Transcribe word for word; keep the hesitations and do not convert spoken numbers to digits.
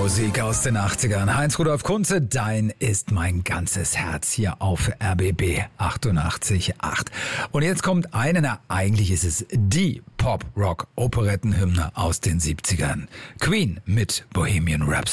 Musik aus den achtzigern. Heinz-Rudolf Kunze, Dein ist mein ganzes Herz hier auf R B B achtundachtzig Komma acht. Und jetzt kommt eine, na eigentlich ist es die Pop-Rock-Operettenhymne aus den siebzigern. Queen mit Bohemian Rhapsody.